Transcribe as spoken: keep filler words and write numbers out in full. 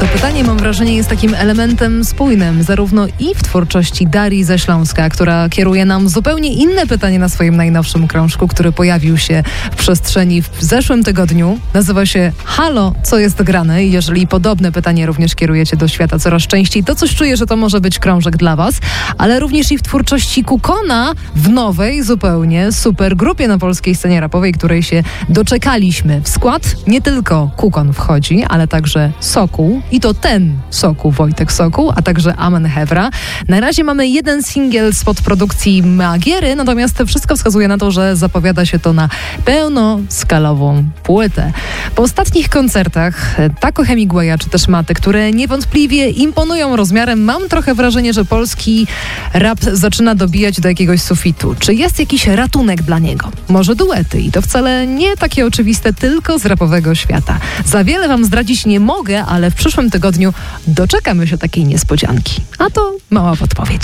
To pytanie, mam wrażenie, jest takim elementem spójnym, zarówno i w twórczości Darii ze Śląska, która kieruje nam zupełnie inne pytanie na swoim najnowszym krążku, który pojawił się w przestrzeni w zeszłym tygodniu. Nazywa się Halo, co jest grane? I jeżeli podobne pytanie również kierujecie do świata coraz częściej, to coś czuję, że to może być krążek dla was, ale również i w twórczości Kukona w nowej, zupełnie super grupie na polskiej scenie rapowej, której się doczekaliśmy. W skład nie tylko Kukon wchodzi, ale także Sokół i to ten Sokół, Wojtek Sokół, a także Amen Hewra. Na razie mamy jeden singiel spod produkcji Magiery, natomiast wszystko wskazuje na to, że zapowiada się to na pełnoskalową płytę. Po ostatnich koncertach Taco Hemingwaya czy też Maty, które niewątpliwie imponują rozmiarem, mam trochę wrażenie, że polski rap zaczyna dobijać do jakiegoś sufitu. Czy jest jakiś ratunek dla niego? Może duety i to wcale nie takie oczywiste tylko z rapowego świata. Za wiele wam zdradzić nie mogę, ale w przyszłym tygodniu doczekamy się takiej niespodzianki. A to mała podpowiedź.